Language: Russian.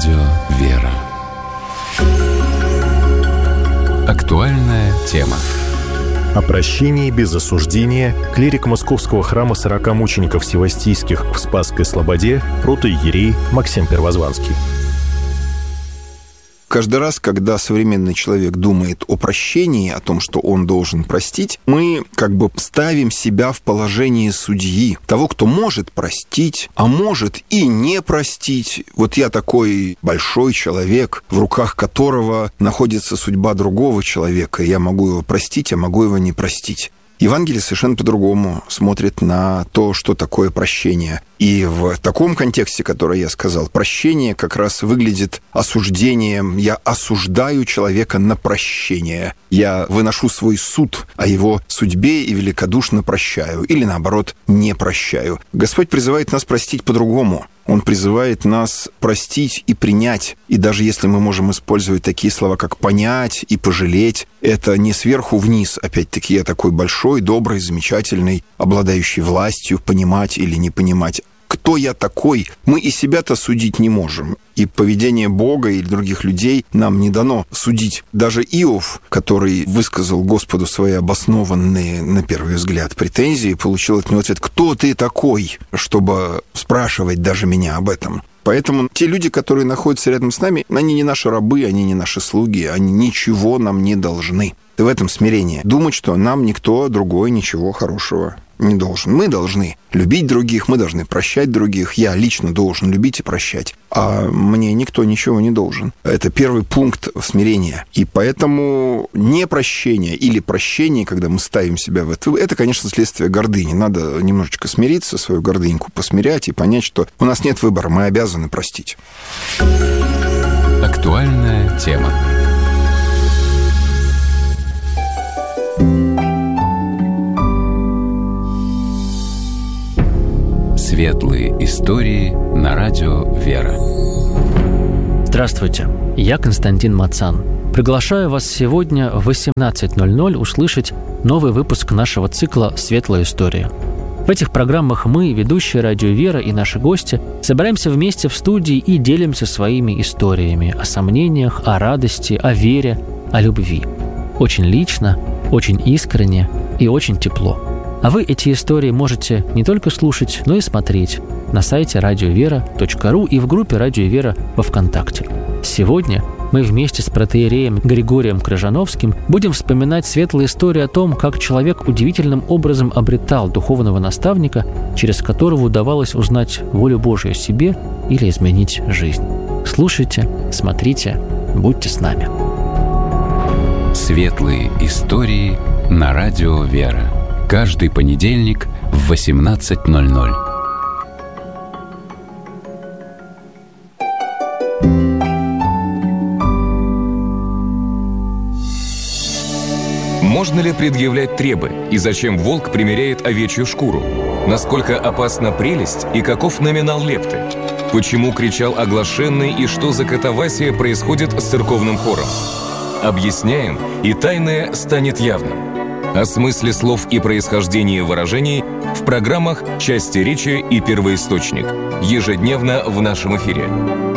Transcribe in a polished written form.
радио «Вера». Актуальная тема. О прощении без осуждения клирик Московского храма 40 мучеников севастийских в Спасской Слободе протоиерей Максим Первозванский. Каждый раз, когда современный человек думает о прощении, о том, что он должен простить, мы как бы ставим себя в положение судьи, того, кто может простить, а может и не простить. Вот я такой большой человек, в руках которого находится судьба другого человека. Я могу его простить, а могу его не простить. Евангелие совершенно по-другому смотрит на то, что такое прощение. И в таком контексте, который я сказал, прощение как раз выглядит осуждением. Я осуждаю человека на прощение. Я выношу свой суд о его судьбе и великодушно прощаю. Или, наоборот, не прощаю. Господь призывает нас простить по-другому. Он призывает нас простить и принять. И даже если мы можем использовать такие слова, как «понять» и «пожалеть», это не сверху вниз. Опять-таки, я такой большой, добрый, замечательный, обладающий властью понимать или не понимать. Кто я такой? Мы и себя-то судить не можем. И поведение Бога или других людей нам не дано судить. Даже Иов, который высказал Господу свои обоснованные, на первый взгляд, претензии, получил от него ответ: «Кто ты такой, чтобы спрашивать даже меня об этом?» Поэтому те люди, которые находятся рядом с нами, они не наши рабы, они не наши слуги, они ничего нам не должны. И в этом смирении думать, что нам никто другой ничего хорошего не должен. Мы должны любить других, мы должны прощать других. Я лично должен любить и прощать, а мне никто ничего не должен. Это первый пункт смирения. И поэтому непрощение или прощение, когда мы ставим себя в это, конечно, следствие гордыни. Надо немножечко смириться, свою гордыньку посмирять и понять, что у нас нет выбора, мы обязаны простить. Актуальная тема. Светлые истории на радио «Вера». Здравствуйте, я Константин Мацан. Приглашаю вас сегодня в 18:00 услышать новый выпуск нашего цикла «Светлая история». В этих программах мы, ведущие радио «Вера» и наши гости, собираемся вместе в студии и делимся своими историями о сомнениях, о радости, о вере, о любви. Очень лично, очень искренне и очень тепло. А вы эти истории можете не только слушать, но и смотреть на сайте radiovera.ru и в группе «Радио Вера» во ВКонтакте. Сегодня мы вместе с протоиереем Григорием Крыжановским будем вспоминать светлые истории о том, как человек удивительным образом обретал духовного наставника, через которого удавалось узнать волю Божию о себе или изменить жизнь. Слушайте, смотрите, будьте с нами. Светлые истории на радио «Вера». Каждый понедельник в 18:00. Можно ли предъявлять требы? И зачем волк примеряет овечью шкуру? Насколько опасна прелесть и каков номинал лепты? Почему кричал оглашенный и что за катавасия происходит с церковным хором? Объясняем, и тайное станет явным. О смысле слов и происхождении выражений в программах «Части речи» и «Первоисточник». Ежедневно в нашем эфире.